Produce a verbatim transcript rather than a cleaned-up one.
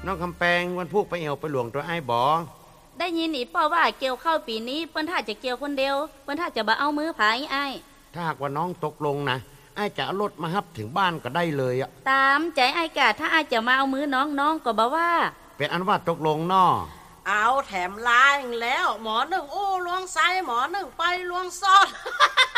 น้องคำแปงวันพุกไปเอวไปหลวงตัวไอ้บอได้ยินอีป้อว่าเกี่ยวเข้าปีนี้เปิ้นถ้าจะเกี่ยวคนเดียวเปิ้นถ้าจะบ่เอามือไผไอ้ถ้าหากว่าน้องตกลงนะไอ้จะเอารถมาฮับถึงบ้านก็ได้เลยอะตามใจไอ้กะถ้าไอ้จะมาเอามือน้องน้องก็บ่ว่าเป็นอันว่าตกลงนอเอาแถมลายแล้วหมอหนึ่งโอ้ลวงไซหมอหนึ่งไปลวงซอด